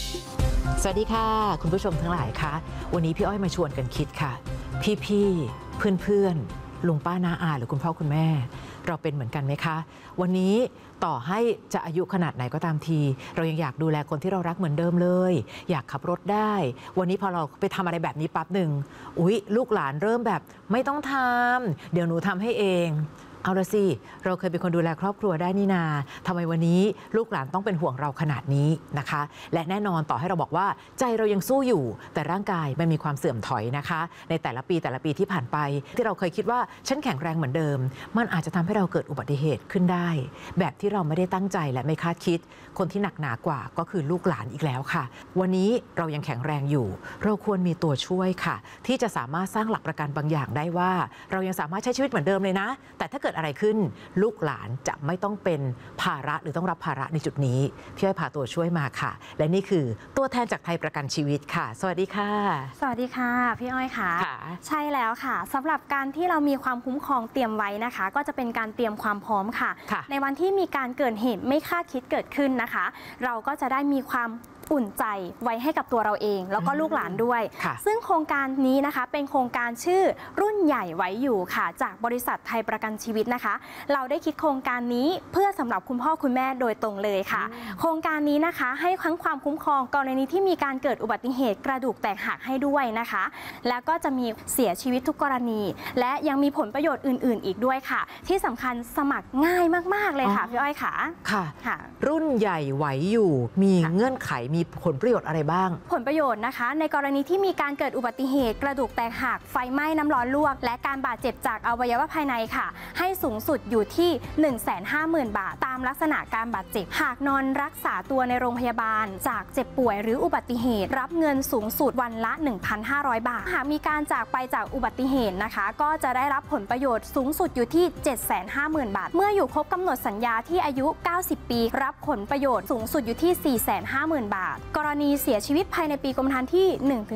สวัสดีค่ะคุณผู้ชมทั้งหลายคะวันนี้พี่อ้อยมาชวนกันคิดค่ะพี่ๆเพื่อนๆลุงป้าน้าอาหรือคุณพ่อคุณแม่เราเป็นเหมือนกันไหมคะวันนี้ต่อให้จะอายุขนาดไหนก็ตามทีเรายังอยากดูแลคนที่เรารักเหมือนเดิมเลยอยากขับรถได้วันนี้พอเราไปทำอะไรแบบนี้ปั๊บหนึ่งอุ๊ยลูกหลานเริ่มแบบไม่ต้องทำเดี๋ยวหนูทำให้เองเอาละสิเราเคยเป็นคนดูแลครอบครัวได้นี่นาทำไมวันนี้ลูกหลานต้องเป็นห่วงเราขนาดนี้นะคะและแน่นอนต่อให้เราบอกว่าใจเรายังสู้อยู่แต่ร่างกายมันมีความเสื่อมถอยนะคะในแต่ละปีที่ผ่านไปที่เราเคยคิดว่าฉันแข็งแรงเหมือนเดิมมันอาจจะทำให้เราเกิดอุบัติเหตุขึ้นได้แบบที่เราไม่ได้ตั้งใจและไม่คาดคิดคนที่หนักหนากว่าก็คือลูกหลานอีกแล้วค่ะวันนี้เรายังแข็งแรงอยู่เราควรมีตัวช่วยค่ะที่จะสามารถสร้างหลักประกันบางอย่างได้ว่าเรายังสามารถใช้ชีวิตเหมือนเดิมเลยนะแต่ถ้าเกิดอะไรขึ้นลูกหลานจะไม่ต้องเป็นภาระหรือต้องรับภาระในจุดนี้พี่อ้อยพาตัวช่วยมาค่ะและนี่คือตัวแทนจากไทยประกันชีวิตค่ะสวัสดีค่ะสวัสดีค่ะพี่อ้อยค่ะใช่แล้วค่ะสำหรับการที่เรามีความคุ้มครองเตรียมไว้นะคะก็จะเป็นการเตรียมความพร้อมค่ะในวันที่มีการเกิดเหตุไม่คาดคิดเกิดขึ้นนะคะเราก็จะได้มีความอุ่นใจไว้ให้กับตัวเราเองแล้วก็ลูกหลานด้วยซึ่งโครงการนี้นะคะเป็นโครงการชื่อรุ่นใหญ่ไว้อยู่ค่ะจากบริษัทไทยประกันชีวิตนะคะเราได้คิดโครงการนี้เพื่อสำหรับคุณพ่อคุณแม่โดยตรงเลยค่ะโครงการนี้นะคะให้ทั้งความคุ้มครองกรณีที่มีการเกิดอุบัติเหตุกระดูกแตกหักให้ด้วยนะคะแล้วก็จะมีเสียชีวิตทุกกรณีและยังมีผลประโยชน์อื่นๆอีกด้วยค่ะที่สำคัญสมัครง่ายมากๆเลยค่ะพี่อ้อยค่ะรุ่นใหญ่ไหวอยู่มีเงื่อนไขมีผลประโยชน์อะไรบ้างผลประโยชน์นะคะในกรณีที่มีการเกิดอุบัติเหตุกระดูกแตกหักไฟไหม้น้ำร้อนลวกและการบาดเจ็บจากอวัยวะภายในค่ะให้สูงสุดอยู่ที่ 150,000 บาทตามลักษณะการบาดเจ็บหากนอนรักษาตัวในโรงพยาบาลจากเจ็บป่วยหรืออุบัติเหตุรับเงินสูงสุดวันละ 1,500 บาทหากมีการจากไปจากอุบัติเหตุนะคะก็จะได้รับผลประโยชน์สูงสุดอยู่ที่ 750,000 บาทเมื่ออยู่ครบกำหนดสัญญาที่อายุ 90 ปีรับผลประโยชน์สูงสุดอยู่ที่ 450,000 บาทกรณีเสียชีวิตภายในปีกรมธรรม์ที่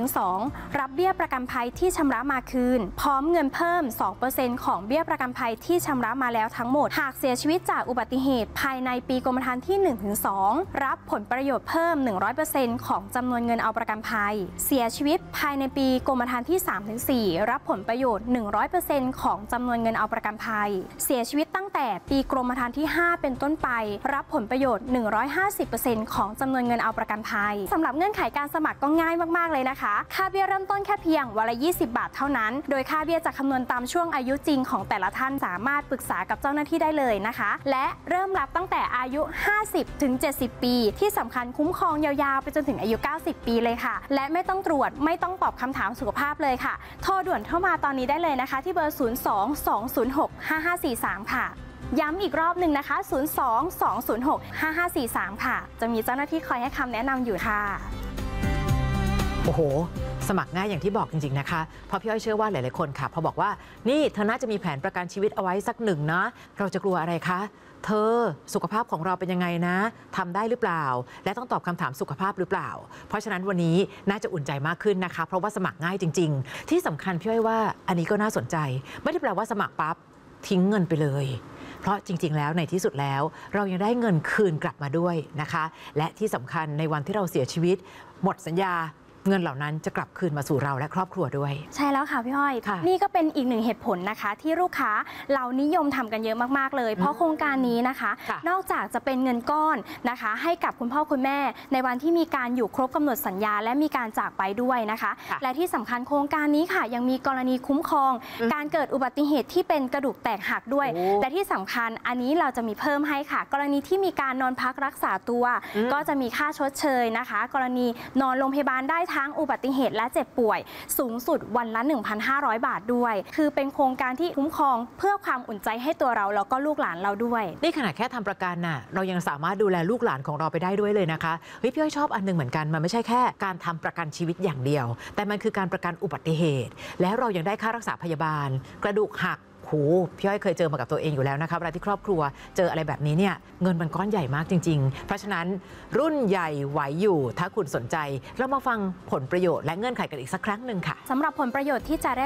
1-2 รับเบี้ยประกันภัยที่ชำระมาคืนพร้อมเงินเพิ่ม 2% ของเบี้ยประกันภัยที่ชำระมาแล้วทั้งหมดหากเสียชีวิตจากอุบัติเหตุภายในปีกรมธรรม์ที่ 1-2 รับผลประโยชน์เพิ่ม 100% ของจำนวนเงินเอาประกันภัยเสียชีวิตภายในปีกรมธรรม์ที่ 3-4 รับผลประโยชน์ 100% ของจำนวนเงินเอาประกันภัยเสียชีวิตตั้งแต่ปีกรมธรรม์ที่ 5 เป็นต้นไปรับผลประโยชน์ 150% ของจำนวนเงินเอาประกันภัยสำหรับเงื่อนไขการสมัครก็ง่ายมากๆเลยนะคะค่าเบี้ยเริ่มต้นแค่เพียงวันละ20 บาทเท่านั้นโดยค่าเบี้ยจะคำนวณตามช่วงอายุจริงของแต่ละท่านสามารถปรึกษากับเจ้าหน้าที่ได้เลยนะคะและเริ่มรับตั้งแต่อายุ 50-70 ปีที่สำคัญคุ้มครองยาวๆไปจนถึงอายุ 90 ปีเลยค่ะและไม่ต้องตรวจไม่ต้องตอบคำถามสุขภาพเลยค่ะโทรด่วนเข้ามาตอนนี้ได้เลยนะคะที่เบอร์ 02-206-5543 ค่ะย้ำอีกรอบหนึ่งนะคะ 02-206-5543 ค่ะจะมีเจ้าหน้าที่คอยให้คำแนะนำอยู่ค่ะโอ้โหสมัครง่ายอย่างที่บอกจริงๆนะคะเพราะพี่อ้อยเชื่อว่าหลายๆคนค่ะพอบอกว่านี่เธอน่าจะมีแผนประกันชีวิตเอาไว้สักหนึ่งนะเราจะกลัวอะไรคะเธอสุขภาพของเราเป็นยังไงนะทำได้หรือเปล่าและต้องตอบคำถามสุขภาพหรือเปล่าเพราะฉะนั้นวันนี้น่าจะอุ่นใจมากขึ้นนะคะเพราะว่าสมัครง่ายจริงๆที่สำคัญพี่อ้อยว่าอันนี้ก็น่าสนใจไม่ได้แปลว่าสมัครปั๊บทิ้งเงินไปเลยเพราะจริงๆแล้วในที่สุดแล้วเรายังได้เงินคืนกลับมาด้วยนะคะและที่สำคัญในวันที่เราเสียชีวิตหมดสัญญาเงินเหล่านั้นจะกลับคืนมาสู่เราและครอบครัวด้วยใช่แล้วค่ะพี่อ้อยนี่ก็เป็นอีกหนึ่งเหตุผลนะคะที่ลูกค้าเรานิยมทำกันเยอะมากๆเลยเพราะโครงการนี้นะคะนอกจากจะเป็นเงินก้อนนะคะให้กับคุณพ่อคุณแม่ในวันที่มีการอยู่ครบกำหนดสัญญาและมีการจากไปด้วยนะคะและที่สำคัญโครงการนี้ค่ะยังมีกรณีคุ้มครองการเกิดอุบัติเหตุที่เป็นกระดูกแตกหักด้วยและที่สำคัญอันนี้เราจะมีเพิ่มให้ค่ะกรณีที่มีการนอนพักรักษาตัวก็จะมีค่าชดเชยนะคะกรณีนอนโรงพยาบาลได้ทั้งอุบัติเหตุและเจ็บป่วยสูงสุดวันละ 1,500 บาทด้วยคือเป็นโครงการที่คุ้มครองเพื่อความอุ่นใจให้ตัวเราแล้วก็ลูกหลานเราด้วยนี่ขนาดแค่ทำประกันน่ะเรายังสามารถดูแลลูกหลานของเราไปได้ด้วยเลยนะคะเฮ้ยพี่อ้อยชอบอันนึงเหมือนกันมันไม่ใช่แค่การทำประกันชีวิตอย่างเดียวแต่มันคือการประกันอุบัติเหตุแล้วเรายังได้ค่ารักษาพยาบาลกระดูกหักโหพี่อ้อยเคยเจอมากับตัวเองอยู่แล้วนะคะเวลาที่ครอบครัวเจออะไรแบบนี้เนี่ยเงินมันก้อนใหญ่มากจริงๆเพราะฉะนั้นรุ่นใหญ่ไหวอยู่ถ้าคุณสนใจเรามาฟังผลประโยชน์และเงื่อนไขกันอีกสักครั้งหนึ่งค่ะสำหรับผลประโยชน์ที่จะได้